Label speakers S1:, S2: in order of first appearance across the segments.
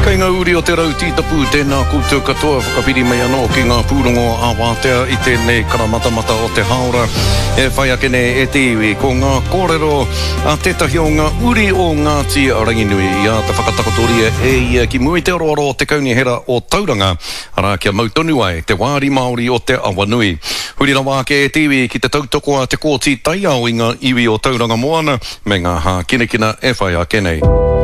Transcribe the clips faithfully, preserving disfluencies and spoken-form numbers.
S1: Kei ngā uri o te rau tītapu, tēnā koutou katoa whakapiri mai anō ki ngā pūrongo a Wātea i tēnei karamatamata o te haora. E whai ake ne e te iwi ko ngā kōrero a tētahi o ngā uri o Ngāti Ranginui. Ia te whakatakotoria e ia ki mui te oroaro o te kauni hera o Tauranga, ara kia mautonu ai te wāri Māori o te Awanui. Huri rawa ake e te iwi ki te tautoko a te kōti taiao i ngā iwi o Tauranga Moana, me ngā hā kinekina e whai ake nei.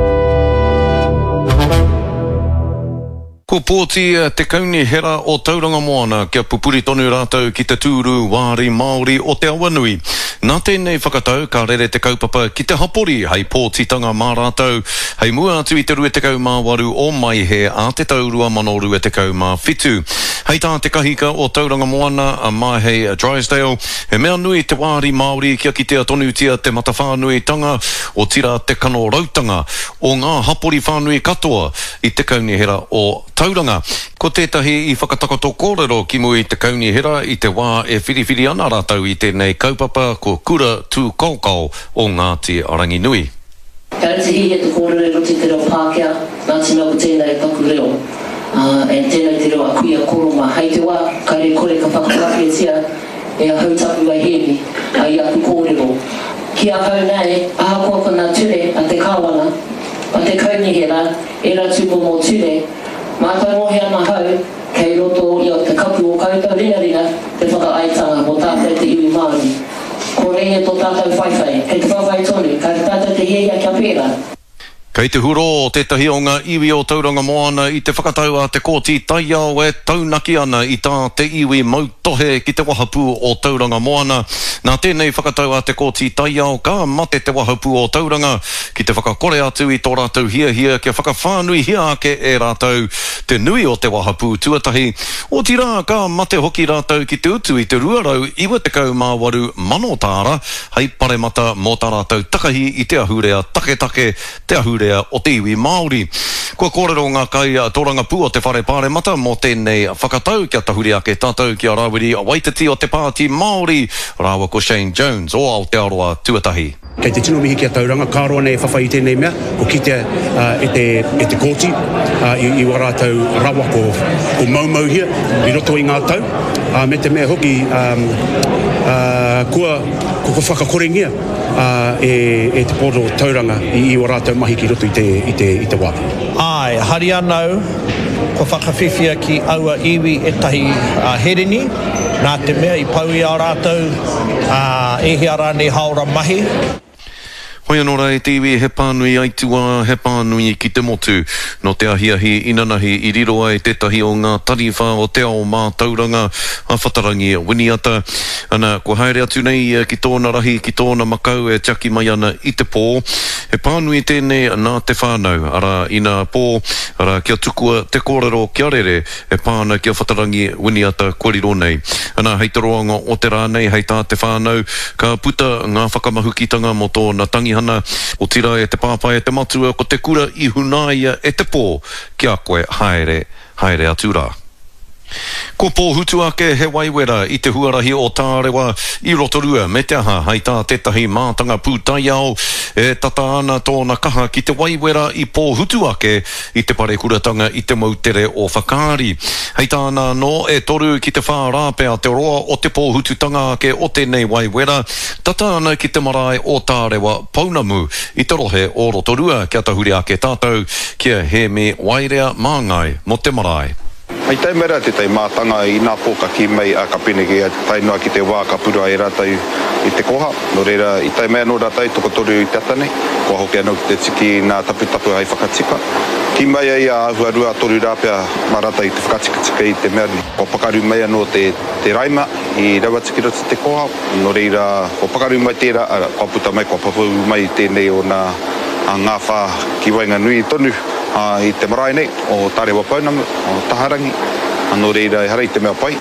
S1: Ko pōti te kauni hera o Tauranga Moana kia pupuri tonu rātou ki te tūru wāri Māori o te Awanui. Nā tēnei whakatau ka rere te kaupapa ki te hapori hei pōtitanga mā rātou. Hei mua atu i te rue te kau mā waru o mai he a te taurua mano rue te kau mā whitu. Hei tā te kahika o Tauranga Moana a mai hei Drysdale. He mea nui te wāri Māori kia ki te atonutia te matawhānui tanga o tira te kano rautanga o ngā hapori whānui katoa i te kauni hera o Tauranga. Ko tētahi i whakatakoto kōrero ki mui te kauni hera i te wā e whiriwhiri ana rātou i tēnei kaupapa ko Kura Tū Kaukau o Ngāti Ranginui.
S2: Ka rete hi e te kōrero roti te reo Pākehā, Ngāti Mea ko tēnei kaku reo. Uh, e tēnei te reo a kuia koroma. Hei te wā, ka re kore ka whakapake tia e a hautapu ai hemi, a i aku kōrero. Ki a hau nei, a hakoa kona ture a te kāwana, a te kauni hera, e ratu mō ture. Mātai mohi ana hau, kei roto i o te kapu o koutou ringa ringa te whakaaitanga o tātou te iwi Māori. Ko reine tō tātou whaiwhai, kei te whaiwhai tonu, kei tātou te hiea kia pēra.
S1: Kei te huro o tētahi o ngā iwi o Tauranga Moana i te whakatau a te kōti taiao e taunaki ana i tā te iwi mautohe ki te wahapū o Tauranga Moana. Nā tēnei whakatau a te kōti taiao ka mate te wahapū o Tauranga ki te whakakore atu i tō rātou hia hia kia whakawhānui hia ake e rātou te nui o te wahapū tuatahi. O tira ka mate hoki rātou ki te utu i te ruarau iwa te kau mā waru manotāra hei paremata mō tā rātou takahi i te ahurea take take te ahurea o te iwi Māori. Kua kōrero ngā kai tōranga pū o te whare pāre mata mō tēnei whakatau kia tahuri ake tātou kia rawiri a Waititi o te pāti Māori, rāwa ko Shane Jones o Aotearoa tuatahi.
S3: Kei te tino mihi kia Tauranga, kāroa nei whawhai tēnei mea, ko kite uh, e, te, e te kōti, uh, i, i warātou rawa ko, ko maumau hia, i roto i ngā tau, uh, me te mea hoki, um, uh, kua, ko ko whakakorengia, uh, e, e te pōro Tauranga i, i warātou mahi ki roto i te, i te, i te wā.
S4: Ai, hari anau, ko whakawhiwhia ki aua iwi e tahi uh, herini, nā te mea i pau i a rātou, uh, e hea rāne haora mahi.
S1: Hoi anō rā e te iwi he pānui aitua, he pānui ki te motu. No te ahiahi inanahi i riro ai tētahi o ngā tariwha o te ao mā Tauranga a Whatarangi Winiata. Ana, ko haere atu nei ki tōna rahi, ki tōna makau e tiaki mai ana i te pō. He pānui tēnei nā te whānau, ara ina pō, ara kia tukua te kōrero kia rere, e pāna kia Whatarangi Winiata koriro nei. Ana, hei te roanga o te rānei, hei tā te whānau, ka puta ngā whakamahukitanga mo tōna tangi hana o tira e te pāpai e te matua ko te kura i hunaia e te pō kia koe haere, haere atu rā. Ko pō hutu ake he waiwera i te huarahi o Tārewa i Rotorua me te aha hei tā tētahi mātanga pūtaiao e tata ana tōna kaha ki te waiwera i pō hutu ake i te parekuratanga i te mautere o Whakaari. Hei tāna no e toru ki te whārāpea te roa o te pō hututanga ake o tēnei waiwera tata ana ki te marae o Tārewa Pounamu i te rohe o Rotorua kia tahuri ake tātou kia he me wairea māngai mo te marae.
S5: Hei tai mera te tai mātanga i nā pōka ki mai a ka pineke a tai noa ki te wā ka pura e rātai i te koha. No reira i tai mea no rātai toko toru i te atane. Kua hoke anau ki te tiki nā tapu tapu hai whakatika. Ki mai ai a ahuarua toru rāpea mā rātai te whakatikatika i te mea. Ko pakaru mai anō te, te raima i rawa tiki rata te koha. No reira ko pakaru mai tērā, ko puta mai, ko papu mai tēnei o nā ngā whā ki wainga nui tonu. Uh, i te marae nei o Tārewa Pounamu, o Taharangi, anō reira e hara i te mea pai.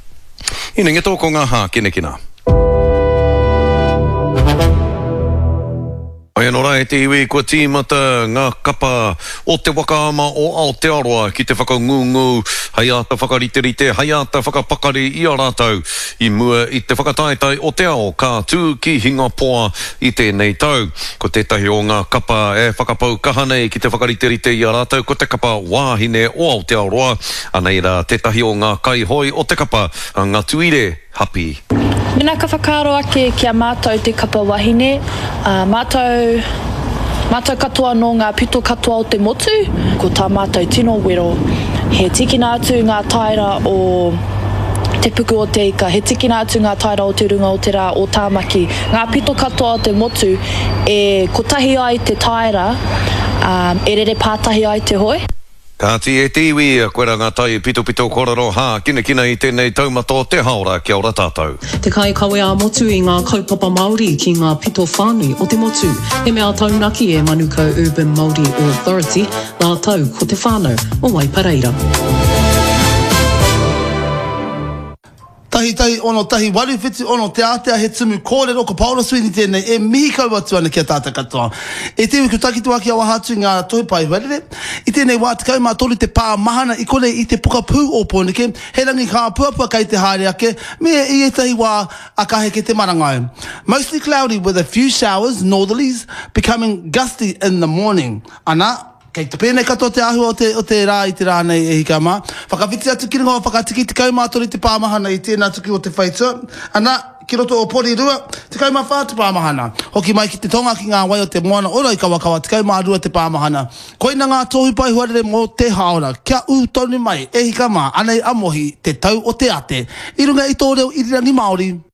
S1: Ina nge tōko ngā hā kinekina. Hoi anō rai te iwi kua tīmata ngā kapa o te wakaama o Aotearoa ki te whakangungu, hei ata whakariterite, hei ata whakapakari i a rātou i mua i te whakataetai o te ao ka tū ki Hingapoa i tēnei tau. Ko tētahi o ngā kapa e whakapau kahanei ki te whakariterite i a rātou, ko te kapa wāhine o Aotearoa, anei rā tētahi o ngā kaihoi o te kapa a ngā tuire hapi.
S6: Mena ka whakaaro ake ki a mātou te kapa wahine, uh, mātou, mātou katoa no ngā pito katoa o te motu, ko tā mātou tino wero. He tikina atu ngā taira o te puku o te ika, he tikina atu ngā taira o te runga o te rā o tāmaki. Ngā pito katoa o te motu, e kotahi ai te taira, um, e rere pātahi ai te hoi.
S1: Ka ti e te iwi a koe ranga tai pito pito kororo hā, kina kina i tēnei taumato te haora, kia ora tātou.
S7: Te kai kawe a motu i ngā kaupapa Māori ki ngā pito whānui o te motu. He mea taunaki e Manukau Urban Māori Authority, ngā tau ko te whānau o Waipareira.
S8: Tahi tahi ono tahi wari whiti ono te atea he tumu kōrero ko Paula Sweeney tēnei e mihi kau atu ana kia tāta katoa. E te wiku taki tuaki a wahatu ngā tohi pai warere. I tēnei wā te kau mā tolu te pā mahana i kore i te puka pū o pōneke. He rangi kā puapua kai te haere ake. Me i e tahi wā a kahe ke te marangai. Mostly cloudy with a few showers, northerlies, becoming gusty in the morning. Ana. Kei te pēnei katoa te ahu o te, o te rā i te rā nei e hika mā. Whakawhiti atu ki ringo, whakatiki te kaumātori te pāmahana i tēnā tuki o te whaitua. Ana, ki roto o pori rua, te kaumā whā te pāmahana. Hoki mai ki te tonga ki ngā wai o te moana ora i kawakawa, te kaumā rua te pāmahana. Koina ngā tohu pai huarere mō te haora, kia u tonu mai e hika mā, anei amohi te tau o te ate. I runga i tō reo irirangi Māori.